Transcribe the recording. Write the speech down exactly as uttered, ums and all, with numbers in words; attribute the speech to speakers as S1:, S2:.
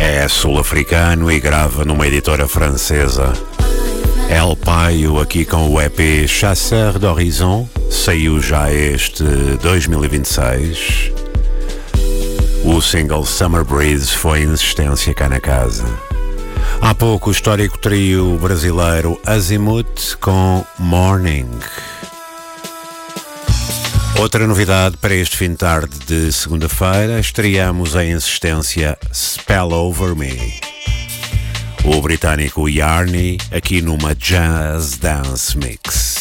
S1: É sul-africano e grava numa editora francesa. El Paio aqui com o E P Chasseur d'Horizon, saiu já este dois mil e vinte e seis. O single Summer Breeze foi em existência cá na casa. Há pouco o histórico trio brasileiro Azimuth com Morning. Outra novidade para este fim de tarde de segunda-feira, estreamos em existência Spell Over Me. O britânico Yarny aqui numa Jazz Dance Mix.